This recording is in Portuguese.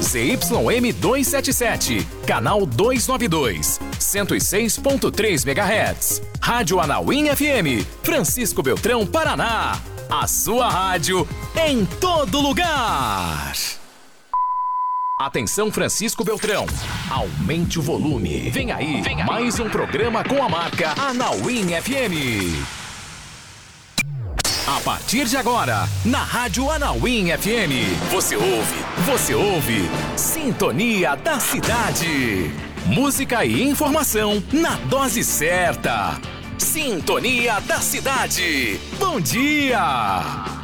ZYM 277, canal 292, 106.3 MHz. Rádio Anauim FM, Francisco Beltrão, Paraná. A sua rádio em todo lugar. Atenção, Francisco Beltrão, aumente o volume. Vem aí, mais um programa com a marca Anauim FM. A partir de agora, na Rádio Anauim FM, você ouve Sintonia da Cidade. Música e informação na dose certa. Sintonia da Cidade. Bom dia!